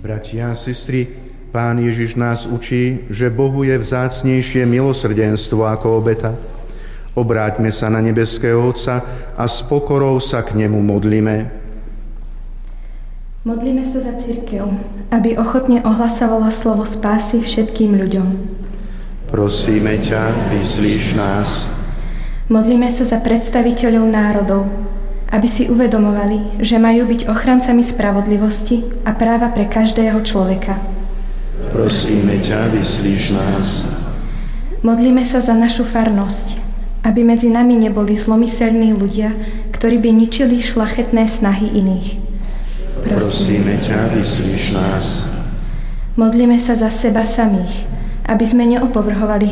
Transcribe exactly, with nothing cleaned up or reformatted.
Bratia a sestry, Pán Ježiš nás učí, že Bohu je vzácnejšie milosrdenstvo ako obeta. Obráťme sa na nebeského Otca a s pokorou sa k nemu modlíme. Modlíme sa za cirkev, aby ochotne ohlasovala slovo spásy všetkým ľuďom. Prosíme ťa, vyslíš nás. Modlíme sa za predstaviteľov národov, aby si uvedomovali, že majú byť ochrancami spravodlivosti a práva pre každého človeka. Prosíme ťa, vyslíš nás. Modlíme sa za našu farnosť, aby medzi nami neboli zlomyselní ľudia, ktorí by ničili šľachetné snahy iných. Prosíme ťa, vyslíš nás. Modlíme sa za seba samých, aby sme neopovrhovali